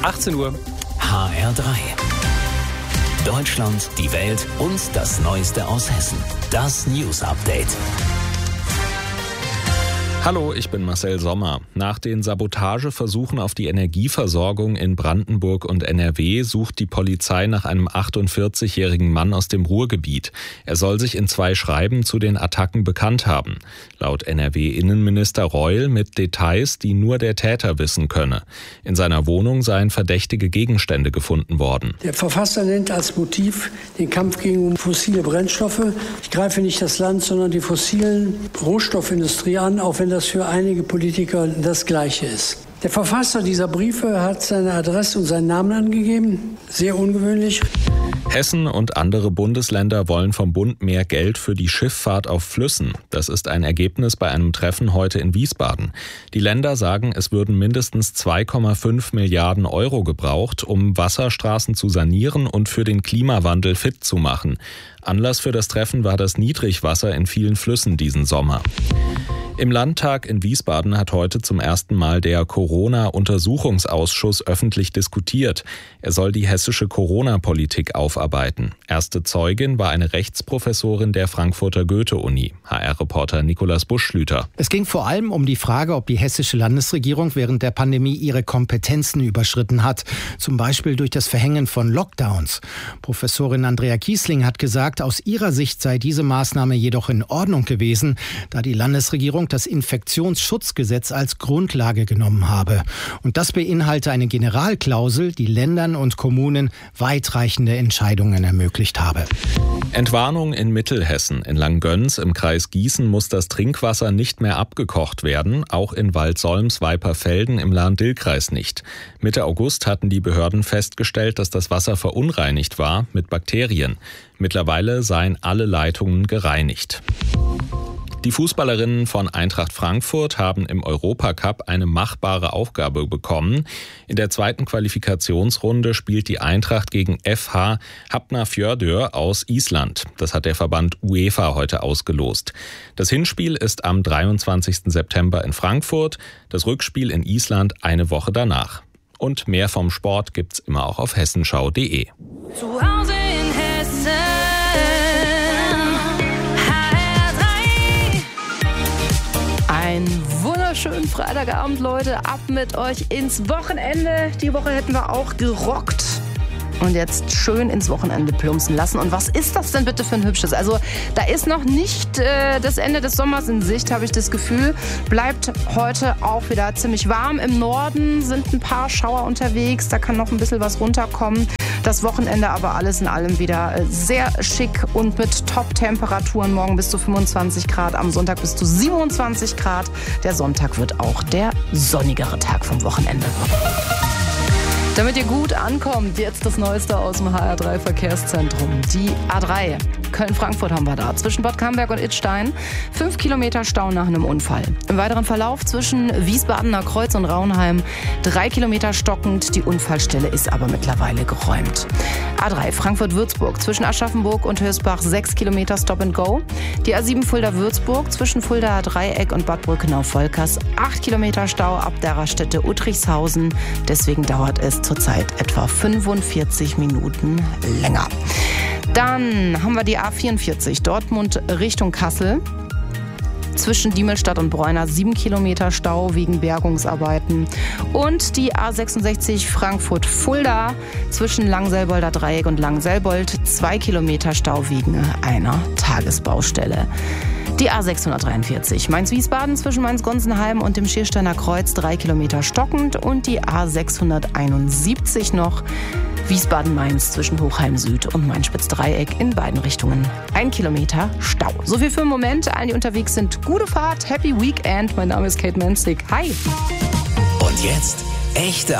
18 Uhr. HR3. Deutschland, die Welt und das Neueste aus Hessen. Das News Update. Hallo, ich bin Marcel Sommer. Nach den Sabotageversuchen auf die Energieversorgung in Brandenburg und NRW sucht die Polizei nach einem 48-jährigen Mann aus dem Ruhrgebiet. Er soll sich in 2 Schreiben zu den Attacken bekannt haben. Laut NRW-Innenminister Reul mit Details, die nur der Täter wissen könne. In seiner Wohnung seien verdächtige Gegenstände gefunden worden. Der Verfasser nennt als Motiv den Kampf gegen fossile Brennstoffe. Ich greife nicht das Land, sondern die fossilen Rohstoffindustrie an, auch wenn das für einige Politiker das Gleiche ist. Der Verfasser dieser Briefe hat seine Adresse und seinen Namen angegeben. Sehr ungewöhnlich. Hessen und andere Bundesländer wollen vom Bund mehr Geld für die Schifffahrt auf Flüssen. Das ist ein Ergebnis bei einem Treffen heute in Wiesbaden. Die Länder sagen, es würden mindestens 2,5 Milliarden Euro gebraucht, um Wasserstraßen zu sanieren und für den Klimawandel fit zu machen. Anlass für das Treffen war das Niedrigwasser in vielen Flüssen diesen Sommer. Im Landtag in Wiesbaden hat heute zum ersten Mal der Corona-Untersuchungsausschuss öffentlich diskutiert. Er soll die hessische Corona-Politik aufarbeiten. Erste Zeugin war eine Rechtsprofessorin der Frankfurter Goethe-Uni. HR-Reporter Nikolaus Buschlüter. Es ging vor allem um die Frage, ob die hessische Landesregierung während der Pandemie ihre Kompetenzen überschritten hat. Zum Beispiel durch das Verhängen von Lockdowns. Professorin Andrea Kiesling hat gesagt, aus ihrer Sicht sei diese Maßnahme jedoch in Ordnung gewesen, da die Landesregierung das Infektionsschutzgesetz als Grundlage genommen habe. Und das beinhalte eine Generalklausel, die Ländern und Kommunen weitreichende Entscheidungen ermöglicht habe. Entwarnung in Mittelhessen. In Langgöns im Kreis Gießen muss das Trinkwasser nicht mehr abgekocht werden, auch in Waldsolms-Weiperfelden im Lahn-Dill-Kreis nicht. Mitte August hatten die Behörden festgestellt, dass das Wasser verunreinigt war mit Bakterien. Mittlerweile seien alle Leitungen gereinigt. Die Fußballerinnen von Eintracht Frankfurt haben im Europacup eine machbare Aufgabe bekommen. In der 2. Qualifikationsrunde spielt die Eintracht gegen FH Hafnarfjörður aus Island. Das hat der Verband UEFA heute ausgelost. Das Hinspiel ist am 23. September in Frankfurt, das Rückspiel in Island eine Woche danach. Und mehr vom Sport gibt's immer auch auf hessenschau.de. Zu Hause in Hessen. Einen wunderschönen Freitagabend, Leute. Ab mit euch ins Wochenende. Die Woche hätten wir auch gerockt. Und jetzt schön ins Wochenende plumpsen lassen. Und was ist das denn bitte für ein hübsches? Also da ist noch nicht das Ende des Sommers in Sicht, habe ich das Gefühl. Bleibt heute auch wieder ziemlich warm. Im Norden sind ein paar Schauer unterwegs. Da kann noch ein bisschen was runterkommen. Das Wochenende aber alles in allem wieder sehr schick und mit Top-Temperaturen. Morgen bis zu 25 Grad, am Sonntag bis zu 27 Grad. Der Sonntag wird auch der sonnigere Tag vom Wochenende. Damit ihr gut ankommt, jetzt das Neueste aus dem HR3 Verkehrszentrum. Die A3. Köln-Frankfurt haben wir da. Zwischen Bad Camberg und Idstein 5 Kilometer Stau nach einem Unfall. Im weiteren Verlauf zwischen Wiesbadener Kreuz und Raunheim 3 Kilometer stockend. Die Unfallstelle ist aber mittlerweile geräumt. A3 Frankfurt-Würzburg zwischen Aschaffenburg und Hösbach 6 Kilometer Stop and Go. Die A7 Fulda-Würzburg zwischen Fuldaer Dreieck und Bad Brückenau-Volkers 8 Kilometer Stau ab der Raststätte Uttrichshausen. Deswegen dauert es zurzeit etwa 45 Minuten länger. Dann haben wir die A44 Dortmund Richtung Kassel. Zwischen Diemelstadt und Bräuner 7 Kilometer Stau wegen Bergungsarbeiten. Und die A66 Frankfurt-Fulda zwischen Langselbolder Dreieck und Langselbold 2 Kilometer Stau wegen einer Tagesbaustelle. Die A643 Mainz-Wiesbaden zwischen Mainz-Gonsenheim und dem Schiersteiner Kreuz 3 Kilometer stockend. Und die A671 noch Wiesbaden-Mainz zwischen Hochheim Süd und Mainz-Spitz-Dreieck in beiden Richtungen 1 Kilometer Stau. So viel für den Moment. Allen, die unterwegs sind, gute Fahrt, Happy Weekend. Mein Name ist Kate Menzig. Hi. Und jetzt echte